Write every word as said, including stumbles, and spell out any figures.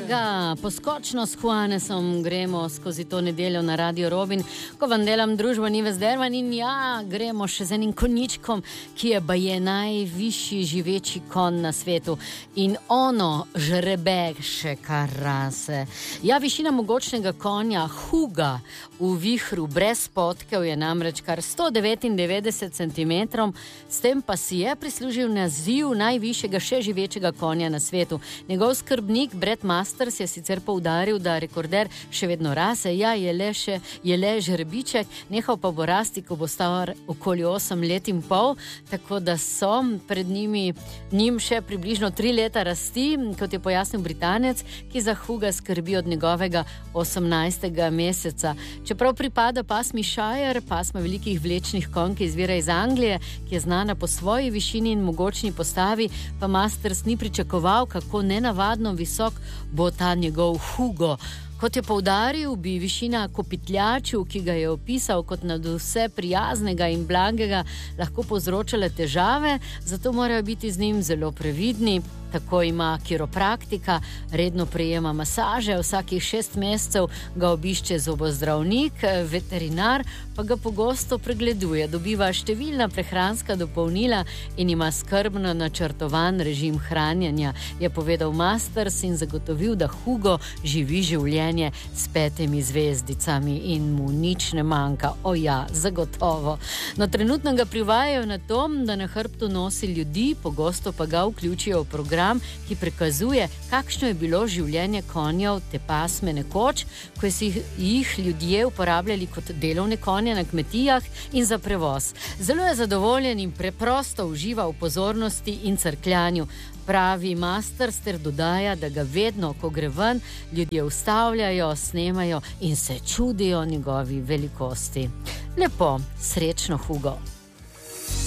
ga, poskočno s Juanesom gremo skozi to nedeljo na Radio Robin, ko vam delam družbo Nives Dervan in ja, gremo še z enim konjičkom, ki je baje najvišji živeči kon na svetu in ono žrebe še kar rase. Ja, višina mogočnega konja Huga v vihru brez podkev je namreč kar sto devetindevetdeset centimetrov, s tem pa si je prislužil naziv najvišjega še živečega konja na svetu. Njegov skrbnik Brett Masters je sicer poudaril, da rekorder še vedno rase, ja, je le, še, je le žrebiček, nehal pa bo rasti, ko bo star okoli osem let in pol, tako da so pred njimi, njim še približno tri leta rasti, kot je pojasnil Britanec, ki za Huga skrbi od njegovega osemnajstega meseca. Čeprav pripada pasmi Shire, pasma velikih vlečnih konj, ki izvira iz Anglije, ki je znana po svoji višini in mogočni postavi, pa Masters ni pričakoval, kako nenavadno visok bo ta njegov Hugo. Kot je poudaril, bi višina kopitljaču, ki ga je opisal kot nadvse prijaznega in blagega, lahko povzročala težave, zato morajo biti z njim zelo previdni. Tako ima kiropraktika, redno prejema masaže, vsakih šest mesecev ga obišče zobozdravnik, veterinar pa ga pogosto pregleduje, dobiva številna prehranska dopolnila in ima skrbno načrtovan režim hranjenja, je povedal Masters in zagotovil, da Hugo živi življenje s petimi zvezdicami in mu nič ne manjka. O ja, zagotovo. No, trenutno ga privajajo na tom, da na hrbtu nosi ljudi, pogosto pa ga vključijo v program, ki prikazuje, kakšno je bilo življenje konjev te pasme nekoč, ko si jih ljudje uporabljali kot delovne konje na kmetijah in za prevoz. Zelo je zadovoljen in preprosto uživa v pozornosti in crkljanju. Pravi Masters ter dodaja, da ga vedno, ko gre ven, ljudje ustavljajo, snemajo in se čudijo njegovi velikosti. Lepo, srečno, Hugo.